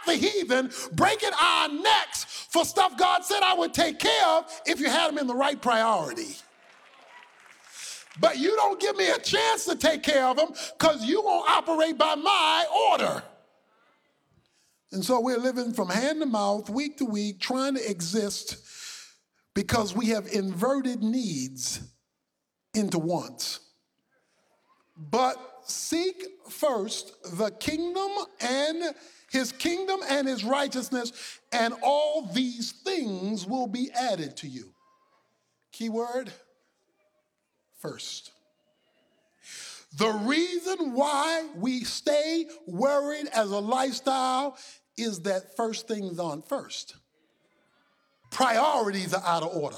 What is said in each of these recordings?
the heathen, breaking our necks for stuff God said I would take care of if you had them in the right priority. But you don't give me a chance to take care of them because you won't operate by my order. And so we're living from hand to mouth, week to week, trying to exist because we have inverted needs into wants. But seek first the kingdom and his righteousness, and all these things will be added to you. Key word, first. The reason why we stay worried as a lifestyle is that first things on first. Priorities are out of order.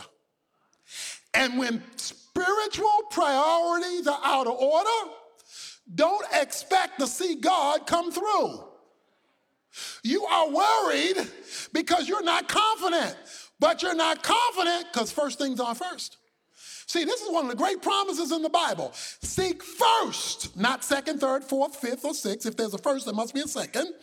And when spiritual priorities are out of order, don't expect to see God come through. You are worried because you're not confident, but you're not confident because first things are first. See, this is one of the great promises in the Bible. Seek first, not second, third, fourth, fifth, or sixth. If there's a first, there must be a second.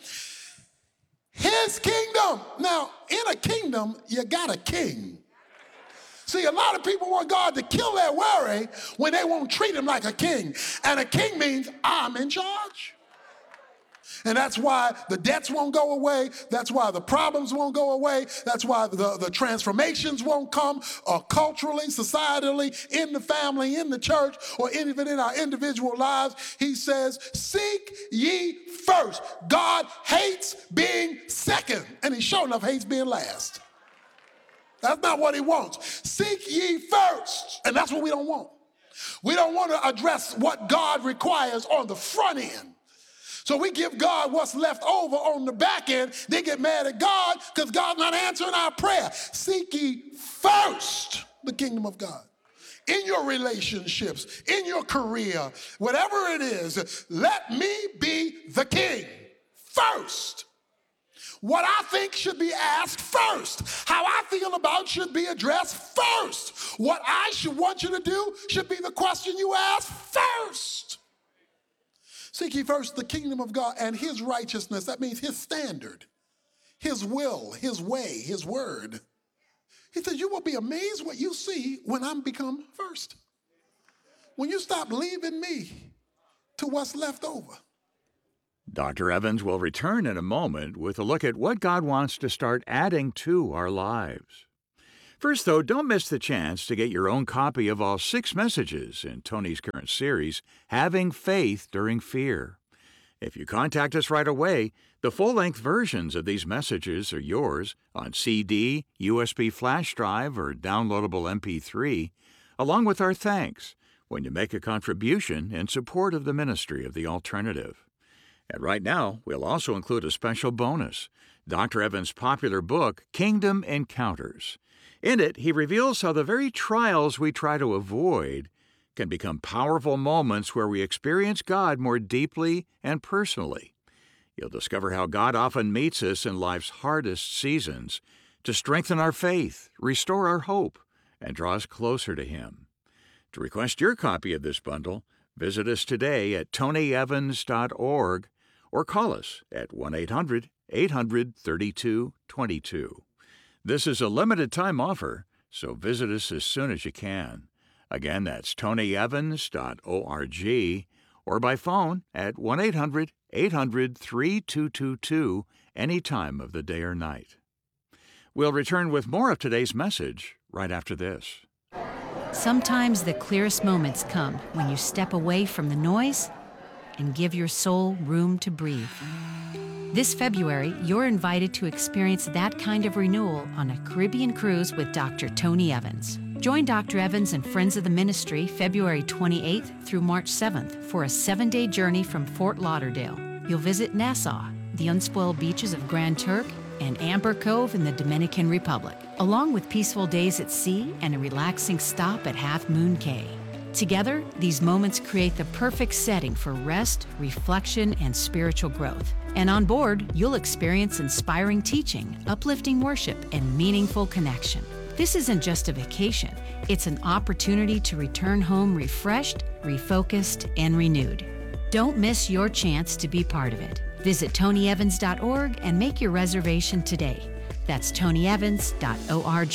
His kingdom. Now, in a kingdom, you got a king. See, a lot of people want God to kill their worry when they won't treat him like a king. And a king means I'm in charge. And that's why the debts won't go away. That's why the problems won't go away. That's why the transformations won't come culturally, societally, in the family, in the church, or even in our individual lives. He says, seek ye first. God hates being second, and he sure enough hates being last. That's not what he wants. Seek ye first. And that's what we don't want. We don't want to address what God requires on the front end. So we give God what's left over on the back end. They get mad at God because God's not answering our prayer. Seek ye first the kingdom of God. In your relationships, in your career, whatever it is, let me be the king first. What I think should be asked first. How I feel about should be addressed first. What I should want you to do should be the question you ask first. Seek ye first the kingdom of God and his righteousness. That means his standard, his will, his way, his word. He says, you will be amazed what you see when I become first. When you stop leaving me to what's left over. Dr. Evans will return in a moment with a look at what God wants to start adding to our lives. First, though, don't miss the chance to get your own copy of all 6 messages in Tony's current series, Having Faith During Fear. If you contact us right away, the full-length versions of these messages are yours on CD, USB flash drive, or downloadable MP3, along with our thanks when you make a contribution in support of the ministry of The Alternative. And right now, we'll also include a special bonus, Dr. Evans' popular book, Kingdom Encounters. In it, he reveals how the very trials we try to avoid can become powerful moments where we experience God more deeply and personally. You'll discover how God often meets us in life's hardest seasons to strengthen our faith, restore our hope, and draw us closer to Him. To request your copy of this bundle, visit us today at tonyevans.org or call us at 1-800-800-3222. This is a limited-time offer, so visit us as soon as you can. Again, that's tonyevans.org or by phone at 1-800-800-3222 any time of the day or night. We'll return with more of today's message right after this. Sometimes the clearest moments come when you step away from the noise and give your soul room to breathe. This February, you're invited to experience that kind of renewal on a Caribbean cruise with Dr. Tony Evans. Join Dr. Evans and friends of the ministry February 28th through March 7th for a 7-day journey from Fort Lauderdale. You'll visit Nassau, the unspoiled beaches of Grand Turk, and Amber Cove in the Dominican Republic, along with peaceful days at sea and a relaxing stop at Half Moon Cay. Together, these moments create the perfect setting for rest, reflection, and spiritual growth. And on board, you'll experience inspiring teaching, uplifting worship, and meaningful connection. This isn't just a vacation. It's an opportunity to return home refreshed, refocused, and renewed. Don't miss your chance to be part of it. Visit tonyevans.org and make your reservation today. That's tonyevans.org.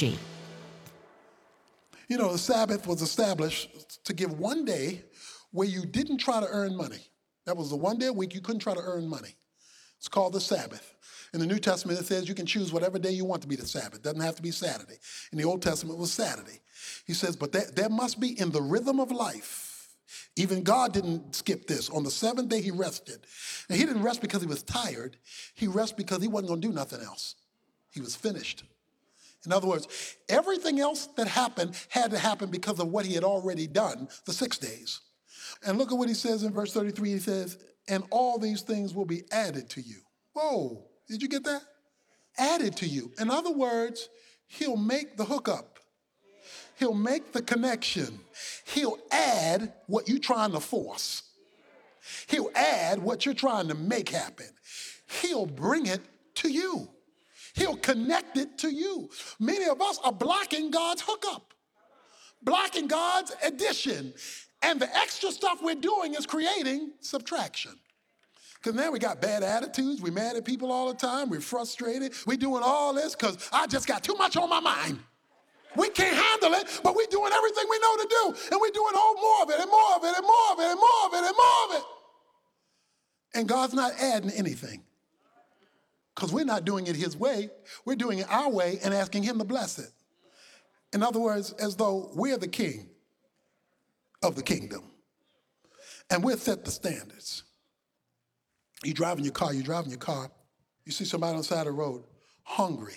You know, the Sabbath was established to give one day where you didn't try to earn money. That was the one day a week you couldn't try to earn money. It's called the Sabbath. In the New Testament, it says you can choose whatever day you want to be the Sabbath. It doesn't have to be Saturday. In the Old Testament, it was Saturday. He says, but there must be in the rhythm of life. Even God didn't skip this. On the seventh day, he rested. And he didn't rest because he was tired. He rested because he wasn't going to do nothing else. He was finished. In other words, everything else that happened had to happen because of what he had already done the 6 days. And look at what he says in verse 33. He says, and all these things will be added to you. Whoa, did you get that? Added to you. In other words, he'll make the hookup. He'll make the connection. He'll add what you're trying to force. He'll add what you're trying to make happen. He'll bring it to you. He'll connect it to you. Many of us are blocking God's hookup, blocking God's addition. And the extra stuff we're doing is creating subtraction. Because now we got bad attitudes. We're mad at people all the time. We're frustrated. We're doing all this because I just got too much on my mind. We can't handle it, but we're doing everything we know to do. And we're doing more of it and more of it and more of it and more of it and more of it. And God's not adding anything. Because we're not doing it his way. We're doing it our way and asking him to bless it. In other words, as though we're the king of the kingdom. And we'll set the standards. You driving your car, you see somebody on the side of the road, hungry.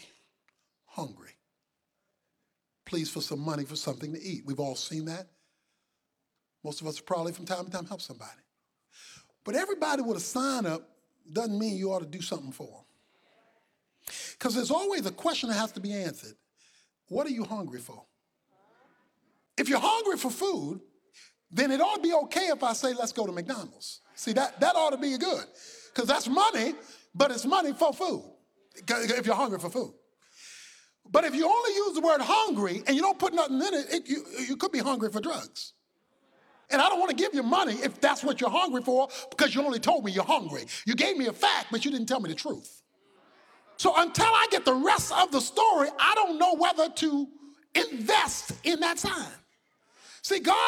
Please for some money for something to eat. We've all seen that. Most of us probably from time to time help somebody. But everybody with a sign up doesn't mean you ought to do something for them. Because there's always a question that has to be answered. What are you hungry for? If you're hungry for food, then it ought to be okay if I say, let's go to McDonald's. See, that ought to be good. Because that's money, but it's money for food, if you're hungry for food. But if you only use the word hungry and you don't put nothing in it, you could be hungry for drugs. And I don't want to give you money if that's what you're hungry for, because you only told me you're hungry. You gave me a fact, but you didn't tell me the truth. So until I get the rest of the story, I don't know whether to invest in that sign. See, God